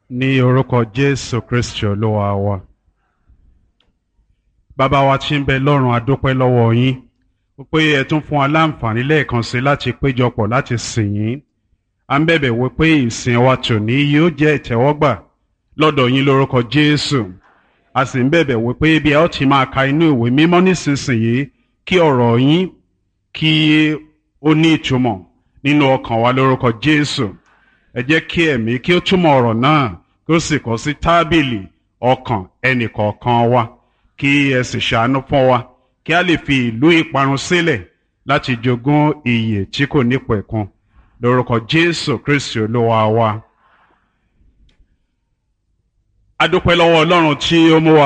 Ní orúkọ Jésù Kristi Olúwa wa. Bàbá wa tí ń bẹ lọ́run, a dúpẹ́ lọ́wọ́ yín pé ẹ tún fún wa láǹfààní lẹ́ẹ̀kan sí láti péjọpọ̀ láti sìn yín. À ń bẹ̀bẹ̀ wí pé ìsìn wa tòní yóò jẹ́ ìtẹ́wọ́gbà lọ́dọ̀ yín lórúkọ Jésù. A sì ń bẹ̀bẹ̀ wí pé bí ẹ ó ti máa ka inú ìwé mímọ́ nísinsìnyí kí ọ̀rọ̀ yín kí ó ní ìtumọ̀ nínú ọkàn wa lórúkọ Jésù. Ẹ jẹ́ kí ẹ̀mí kí ó túmọ̀ ọ̀rọ̀ náà kí ó sì kọ sí tábìlì ọkàn ẹnìkọ̀ọ̀kan wa, kí ẹ sì ṣàánú fún wa kí a lè fi ìlú ìparun sílẹ̀ láti jogún ìyè tí kò nípẹ̀kun lórúkọ Jésù Kristi Olúwa wa. A dúpẹ́ lọ́wọ́ Ọlọ́run tí ó mú wa